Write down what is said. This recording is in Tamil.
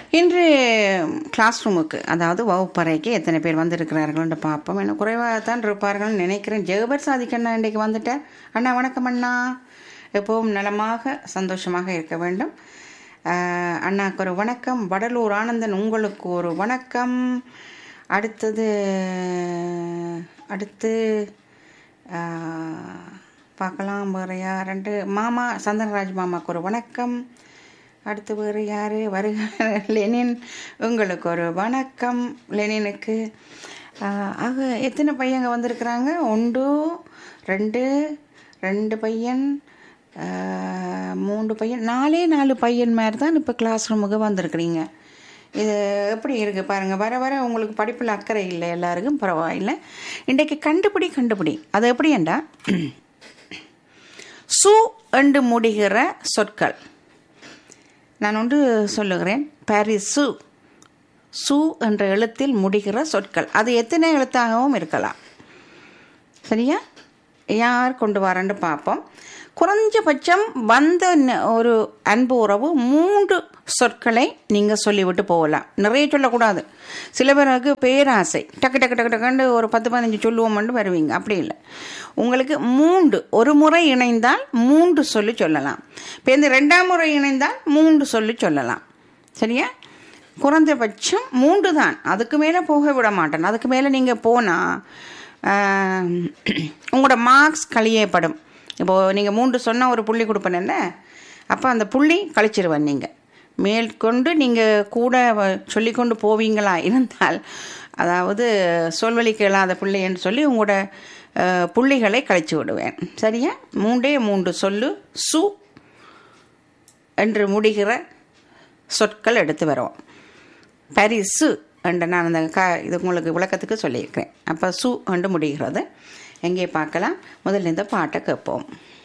இன்று கிளாஸ் ரூமுக்கு அதாவது வகுப்பறைக்கு எத்தனை பேர் வந்திருக்கிறார்கள்னு பார்ப்போம். என்ன குறைவாக தான் இருப்பார்கள்னு நினைக்கிறேன். ஜெகபர் சாதிக்கண்ணா இன்றைக்கு வந்துட்டேன். அண்ணா வணக்கம் அண்ணா. எப்பவும் நலமாக சந்தோஷமாக இருக்க வேண்டும். அண்ணாக்கு ஒரு வணக்கம். வடலூர் ஆனந்தன் உங்களுக்கு ஒரு வணக்கம். அடுத்து பார்க்கலாம். வேறு யார்? ரெண்டு மாமா சந்தனராஜ் மாமாவுக்கு ஒரு வணக்கம். அடுத்து வேறு யார் வருக? லெனின் உங்களுக்கு ஒரு வணக்கம். லெனினுக்கு ஆக எத்தனை பையங்க வந்திருக்கிறாங்க? 1 2 2 பையன் 3 பையன் 4 பையன் மாதிரி தான் இப்போ கிளாஸ் ரூமுக்கு வந்திருக்கிறீங்க. இது எப்படி இருக்குது பாருங்கள். வர வர உங்களுக்கு படிப்பில் அக்கறை இல்லை எல்லாருக்கும். பரவாயில்லை. இன்றைக்கு கண்டுபிடி அது எப்படி என்றால் சு என்று முடிகிற சொற்கள் நான் ஒன்று சொல்லுகிறேன். பாரிசு சு என்ற எழுத்தில் முடிகிற சொற்கள். அது எத்தனை எழுத்தாகவும் இருக்கலாம். சரியா? யார் கொண்டு வரேன்னு பார்ப்போம். குறைஞ்சபட்சம் வந்த ஒரு அன்பு உறவு 3 சொற்களை நீங்கள் சொல்லிவிட்டு போகலாம். நிறைய சொல்லக்கூடாது. சில பேருக்கு பேராசை டக்கு டக்கு டக்கு டக்குன்னு ஒரு 10-15 சொல்லுவோம்னு வருவீங்க. அப்படி இல்லை. உங்களுக்கு 3 ஒரு முறை இணைந்தால் 3 சொல்லலாம். இப்போ இந்த 2ஆம் முறை இணைந்தால் 3 சொல்லலாம். சரியா? குறைந்தபட்சம் 3 தான். அதுக்கு மேலே போக விட மாட்டேன். அதுக்கு மேலே நீங்கள் போனால் உங்களோட மார்க்ஸ் கழியப்படும். இப்போது நீங்கள் 3 சொன்னால் ஒரு புள்ளி கொடுப்பேன்ல, அப்போ அந்த புள்ளி கழிச்சிருவேன். நீங்கள் மேற்கொண்டு நீங்கள் கூட சொல்லிக்கொண்டு போவீங்களா இருந்தால், அதாவது சொல்வழி கேளாத பிள்ளை என்று சொல்லி உங்களோட புள்ளிகளை கழிச்சு விடுவேன். சரியா? 3 சொல்லு சு என்று முடிகிற சொற்கள் எடுத்து வரோம். பரிசு என்று நான் அந்த இது உங்களுக்கு விளக்கத்துக்கு சொல்லியிருக்கிறேன். அப்போ சு என்று முடிகிறது. எங்கே பார்க்கலாம்? முதல்ல இந்த பாட்டை கேட்போம்.